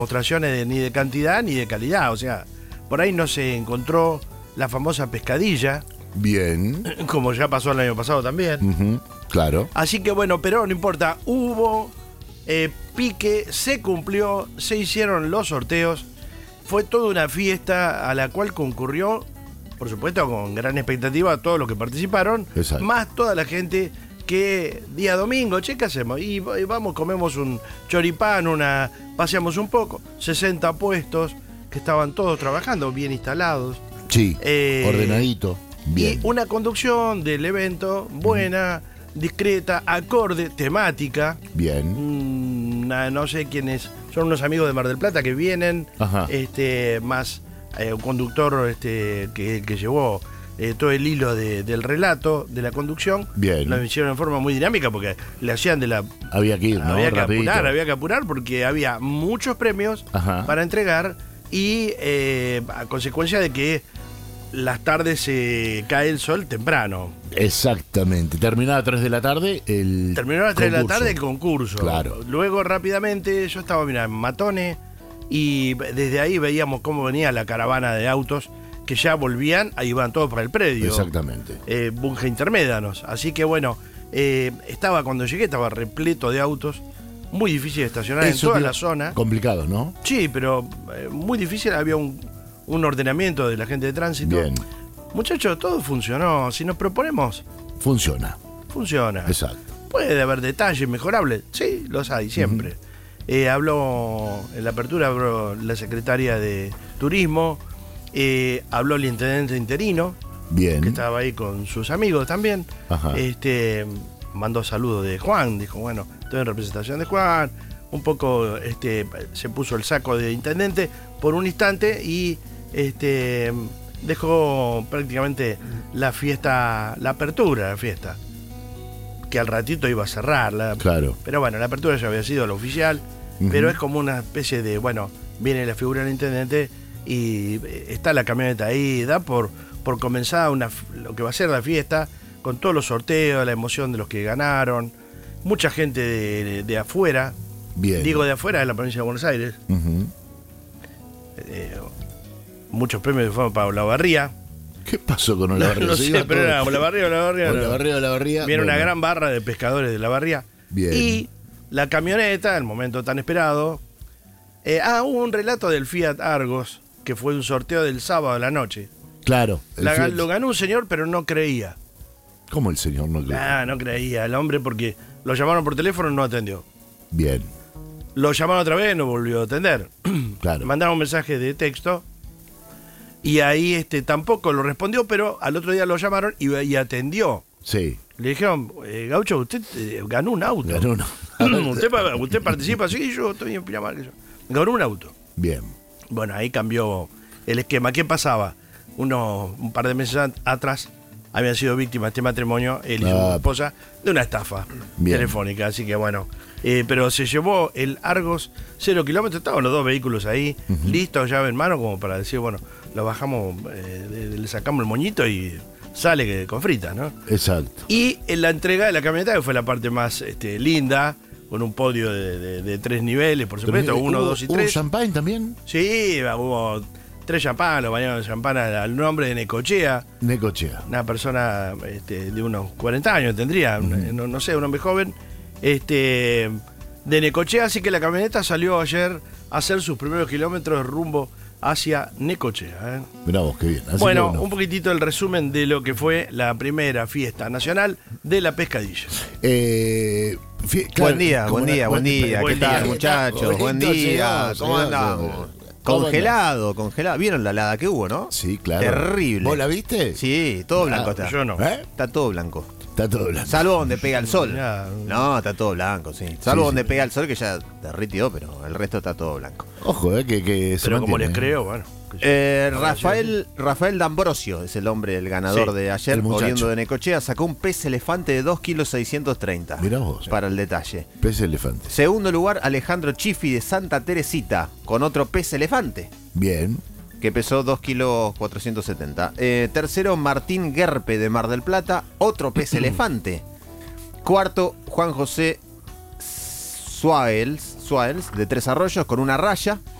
demostraciones ni de cantidad ni de calidad. O sea, por ahí no se encontró la famosa pescadilla. Bien. Como ya pasó el año pasado también. Claro. Así que bueno, pero no importa. Hubo pique, se cumplió, se hicieron los sorteos. Fue toda una fiesta a la cual concurrió, por supuesto, con gran expectativa todos los que participaron. Exacto. Más toda la gente que día domingo, che, ¿qué hacemos? Y vamos, comemos un choripán, paseamos un poco. 60 puestos que estaban todos trabajando, bien instalados. Sí, ordenadito. Bien. Y una conducción del evento buena, discreta, acorde, temática. Bien. No sé quiénes, son unos amigos de Mar del Plata que vienen. Ajá. Más un conductor que llevó todo el hilo del relato, de la conducción. Bien. Lo hicieron en forma muy dinámica porque le hacían de la... Había que ir, ¿no? Había que apurar porque había muchos premios para entregar y a consecuencia de que las tardes se cae el sol temprano. Exactamente. Terminaba a 3 de la tarde el Terminó a las 3 de la tarde el concurso. Claro. Luego rápidamente yo estaba, en Matone y desde ahí veíamos cómo venía la caravana de autos que ya volvían, ahí iban todos para el predio. Exactamente. Bunge Intermédanos. Así que bueno, cuando llegué estaba repleto de autos. Muy difícil de estacionar en toda la zona. Complicado, ¿no? Sí, pero muy difícil. Había un ordenamiento de la gente de tránsito. Bien. Muchachos, todo funcionó. Si nos proponemos, funciona. Exacto. Puede haber detalles mejorables. Sí, los hay siempre. Habló en la apertura, habló la secretaria de Turismo, habló el intendente interino. Bien. Que estaba ahí con sus amigos también. Ajá. Mandó saludos de Juan. Dijo, bueno, estoy en representación de Juan. Un poco se puso el saco de intendente por un instante y dejó prácticamente la fiesta, la apertura de la fiesta, que al ratito iba a cerrar. Claro. Pero bueno, la apertura ya había sido la oficial, pero es como una especie de, viene la figura del intendente y está la camioneta ahí, da por comenzar lo que va a ser la fiesta, con todos los sorteos, la emoción de los que ganaron, mucha gente de afuera. Bien. Digo de afuera de la provincia de Buenos Aires. Muchos premios fueron para Olavarría. ¿Qué pasó con Olavarría? No sé, pero era Olavarría. Olavarría. Viene una gran barra de pescadores de Olavarría. Bien. Y la camioneta, el momento tan esperado. Hubo un relato del Fiat Argos, que fue un sorteo del sábado a la noche. Claro. Lo ganó un señor, pero no creía. ¿Cómo el señor no creía? No creía el hombre porque lo llamaron por teléfono y no atendió. Bien. Lo llamaron otra vez, no volvió a atender. Claro. Mandaron un mensaje de texto y ahí tampoco lo respondió, pero al otro día lo llamaron y atendió. Sí. Le dijeron, Gaucho, usted ganó un auto. ¿Usted participa? Sí, yo estoy en Pinamar. Ganó un auto. Bien. Bueno, ahí cambió el esquema. ¿Qué pasaba? Un par de meses atrás habían sido víctimas de este matrimonio, él y su esposa, de una estafa telefónica. Así que bueno, pero se llevó el Argos 0 kilómetros, estaban los dos vehículos ahí, listos, llave en mano, como para decir, bueno, lo bajamos, le sacamos el moñito y sale con fritas, ¿no? Exacto. Y en la entrega de la camioneta, que fue la parte más linda, con un podio de 3 niveles, por supuesto, 1, 2 y 3. ¿Hubo champán también? Sí, hubo 3 champán, los bañaron de champán al nombre de Necochea. Necochea. Una persona de unos 40 años tendría, no sé, un hombre joven, de Necochea, así que la camioneta salió ayer a hacer sus primeros kilómetros rumbo hacia Necochea. Mirá vos, qué bien. Así bueno, que un poquitito el resumen de lo que fue la primera fiesta nacional de la pescadilla. Buen día. ¿Qué tal, muchachos? Buen día. ¿Cómo andamos? Congelado. ¿Vieron la helada que hubo, no? Sí, claro. Terrible. ¿Vos la viste? Sí, todo blanco está. Yo no. Está todo blanco. Está todo blanco. Salvo donde pega el sol. No, está todo blanco, sí. Salvo donde pega el sol, que ya derritió, pero el resto está todo blanco. Ojo, que se pero mantiene, como les creo, bueno. Rafael D'Ambrosio es el hombre, el ganador de ayer, oriundo de Necochea, sacó un pez elefante de 2,630 kilos. Mirá vos. Para el detalle. Pez elefante. Segundo lugar, Alejandro Chifi de Santa Teresita, con otro pez elefante. Bien. Que pesó 2,470 kilos. Tercero, Martín Guerpe de Mar del Plata, otro pez elefante. Cuarto, Juan José Swans de Tres Arroyos con una raya